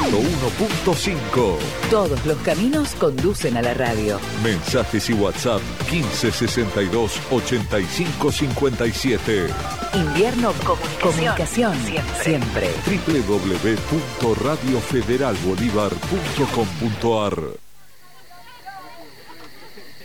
101.5. Todos los caminos conducen a la radio. Mensajes y WhatsApp 1562 85 57. Invierno Comunicación. Siempre. www.radiofederalbolívar.com.ar.